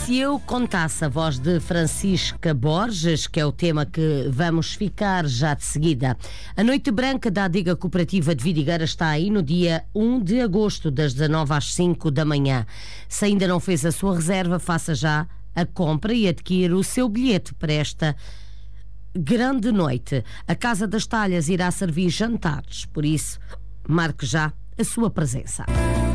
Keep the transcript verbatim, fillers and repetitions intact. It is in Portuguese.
Se eu contasse a voz de Francisca Borges, que é o tema que vamos ficar já de seguida. A Noite Branca da Adega Cooperativa de Vidigueira está aí no dia um de agosto, das dezanove às cinco da manhã. Se ainda não fez a sua reserva, faça já a compra e adquira o seu bilhete para esta grande noite. A Casa das Talhas irá servir jantares, por isso, marque já a sua presença.